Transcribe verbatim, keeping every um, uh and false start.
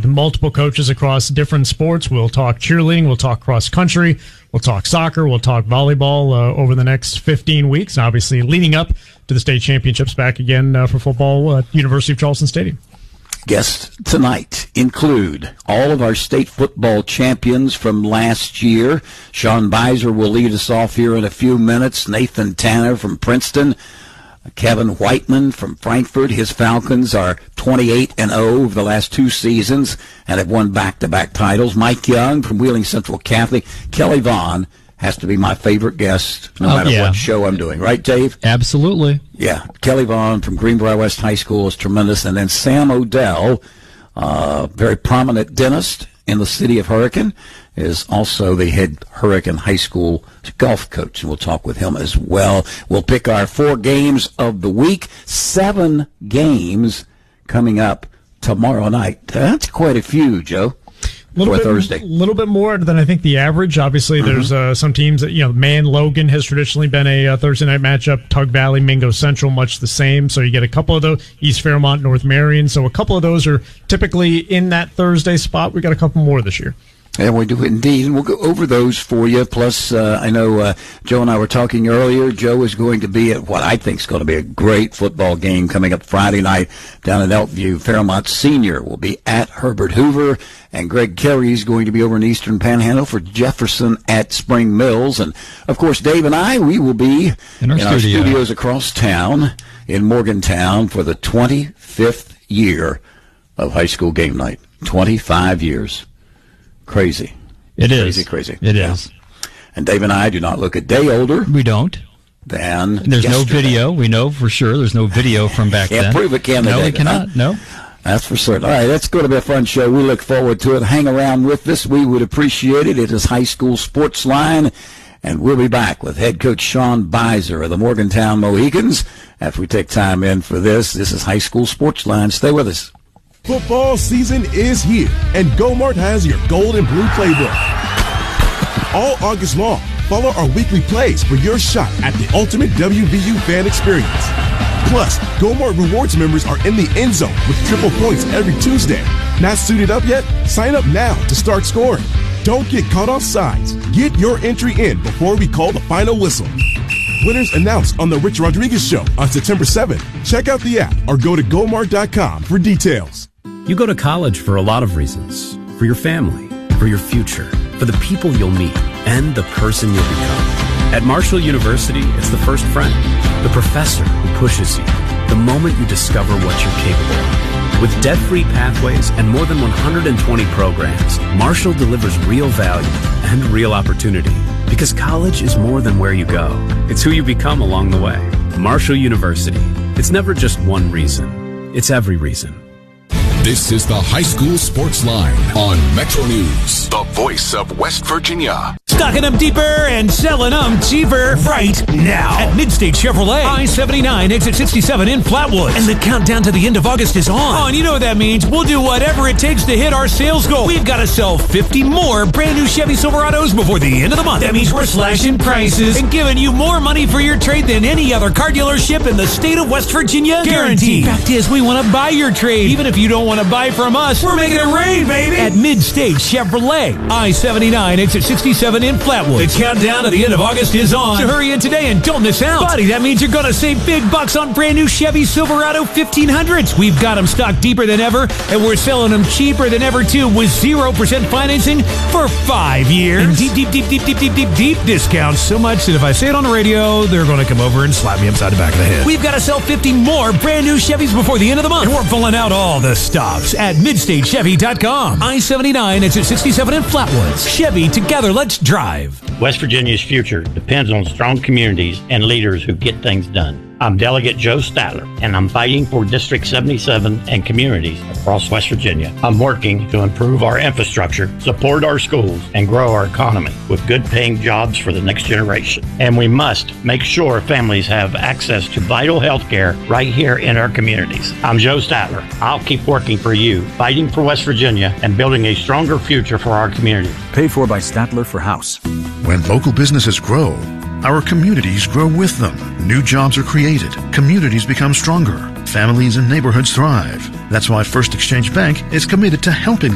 multiple coaches across different sports. We'll talk cheerleading, we'll talk cross country, we'll talk soccer, we'll talk volleyball uh, over the next fifteen weeks, and obviously leading up to the state championships back again uh, for football at University of Charleston Stadium. Guests tonight include all of our state football champions from last year. Sean Beiser will lead us off here in a few minutes. Nathan Tanner from Princeton. Kevin Whiteman from Frankfurt. His Falcons are twenty-eight and oh over the last two seasons and have won back-to-back titles. Mike Young from Wheeling Central Catholic. Kelly Vaughn has to be my favorite guest no oh, matter yeah. what show I'm doing. Right, Dave? Absolutely. Yeah. Kelly Vaughn from Greenbrier West High School is tremendous. And then Sam Odell, uh, very prominent dentist in the city of Hurricane, is also the head Hurricane High School golf coach, and we'll talk with him as well. We'll pick our four games of the week. Seven games coming up tomorrow night. That's quite a few, Joe. Little for bit, Thursday. A little bit more than I think the average. Obviously, mm-hmm. there's uh, some teams that, you know, Man Logan has traditionally been a uh, Thursday night matchup. Tug Valley, Mingo Central, much the same. So you get a couple of those. East Fairmont, North Marion. So a couple of those are typically in that Thursday spot. We got a couple more this year. Yeah, we do indeed, and we'll go over those for you. Plus, uh, I know uh, Joe and I were talking earlier. Joe is going to be at what I think is going to be a great football game coming up Friday night down in Elkview. Fairmont Senior will be at Herbert Hoover, and Greg Carey is going to be over in Eastern Panhandle for Jefferson at Spring Mills. And, of course, Dave and I, we will be in our, in studio. our studios across town in Morgantown for the twenty-fifth year of high school game night. twenty-five years. Crazy. It is. Crazy, crazy. It yeah. is. And Dave and I do not look a day older. We don't. Than There's yesterday. no video. We know for sure there's no video from back Can't then. Can't prove it, can they? No, we David, cannot. huh? No. That's for certain. All right, that's going to be a fun show. We look forward to it. Hang around with us. We would appreciate it. It is High School Sports Line, and we'll be back with head coach Sean Beiser of the Morgantown Mohicans after we take time in for this. This is High School Sports Line. Stay with us. Football season is here, and GoMart has your gold and blue playbook. All August long, follow our weekly plays for your shot at the ultimate W V U fan experience. Plus, GoMart Rewards members are in the end zone with triple points every Tuesday. Not suited up yet? Sign up now to start scoring. Don't get caught off sides. Get your entry in before we call the final whistle. Winners announced on The Rich Rodriguez Show on September seventh. Check out the app or go to gomart dot com for details. You go to college for a lot of reasons. For your family, for your future, for the people you'll meet, and the person you'll become. At Marshall University, it's the first friend, the professor who pushes you, the moment you discover what you're capable of. With debt-free pathways and more than one hundred twenty programs, Marshall delivers real value and real opportunity. Because college is more than where you go. It's who you become along the way. Marshall University. It's never just one reason. It's every reason. This is the High School Sports Line on Metro News, the voice of West Virginia. Stocking them deeper and selling them cheaper right now at Midstate Chevrolet, I seventy-nine, exit sixty-seven in Flatwoods. And the countdown to the end of August is on. Oh, and you know what that means. We'll do whatever it takes to hit our sales goal. We've got to sell fifty more brand new Chevy Silverados before the end of the month. That means we're slashing prices and giving you more money for your trade than any other car dealership in the state of West Virginia. Guaranteed. Fact is, we want to buy your trade. Even if you don't want to buy from us, we're making it rain, baby. At Midstate Chevrolet, I seventy-nine, exit sixty-seven in Flatwood. The countdown to the end of August is on. So hurry in today and don't miss out. Buddy, that means you're going to save big bucks on brand new Chevy Silverado fifteen hundreds. We've got them stocked deeper than ever, and we're selling them cheaper than ever, too, with zero percent financing for five years. And deep, deep, deep, deep, deep, deep, deep, deep discounts. So much that if I say it on the radio, they're going to come over and slap me upside the back of the head. We've got to sell fifty more brand new Chevys before the end of the month. And we're pulling out all the stops at midstate chevy dot com. I seventy-nine, exit sixty-seven in Flatwoods. Chevy, together, let's drive. West Virginia's future depends on strong communities and leaders who get things done. I'm Delegate Joe Statler, and I'm fighting for District seventy-seven and communities across West Virginia. I'm working to improve our infrastructure, support our schools, and grow our economy with good-paying jobs for the next generation. And we must make sure families have access to vital health care right here in our communities. I'm Joe Statler. I'll keep working for you, fighting for West Virginia, and building a stronger future for our community. Paid for by Statler for House. When local businesses grow, our communities grow with them. New jobs are created. Communities become stronger. Families and neighborhoods thrive. That's why First Exchange Bank is committed to helping